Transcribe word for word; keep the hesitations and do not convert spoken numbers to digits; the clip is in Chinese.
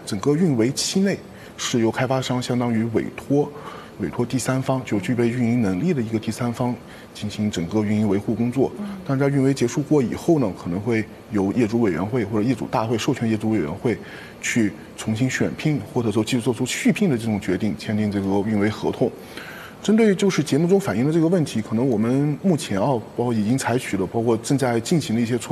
整个运维期内是由开发商相当于委托。委托第三方，就具备运营能力的一个第三方进行整个运营维护工作。但在运维结束过以后呢，可能会由业主委员会或者业主大会授权业主委员会去重新选聘，或者说继续做出续聘的这种决定，签订这个运维合同。针对就是节目中反映的这个问题，可能我们目前啊，包括已经采取了，包括正在进行的一些措